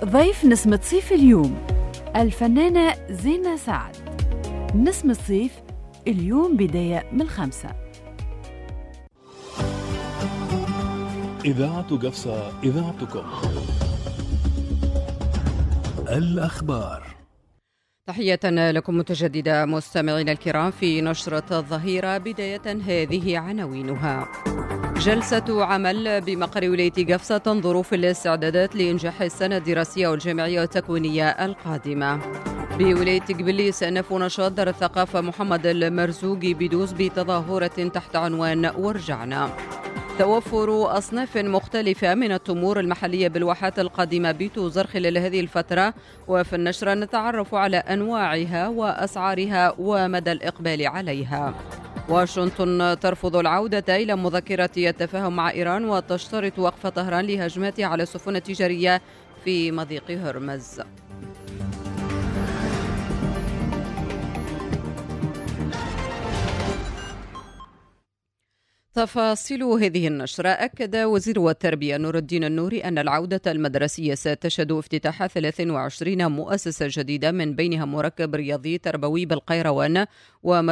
ضيف نسمة صيف اليوم الفنانة زينة سعد. نسمة صيف اليوم بداية من 5. إذاعة قفصة، إذاعتكم. الأخبار. تحية لكم متجددة مستمعينا الكرام في نشرة الظهيرة. بداية هذه عناوينها: جلسة عمل بمقر ولاية قفصة تنظر في الاستعدادات لإنجاح السنة الدراسية والجامعية والتكوينية القادمة. بولاية قبلي سأنف نشاط دار الثقافة محمد المرزوقي بدوز بتظاهرة تحت عنوان ورجعنا. توفر أصناف مختلفة من التمور المحلية بالواحات القادمة بتوزر خلال هذه الفترة، وفي النشرة نتعرف على أنواعها وأسعارها ومدى الإقبال عليها. واشنطن ترفض العودة إلى مذكرة التفاهم مع إيران وتشترط وقف طهران لهجماتها على السفن التجارية في مضيق هرمز. تفاصيل هذه النشرة. أكد وزير التربية نور الدين النوري أن العودة المدرسية ستشهد افتتاح 23 مؤسسة جديدة، من بينها مركب رياضي تربوي بالقيروان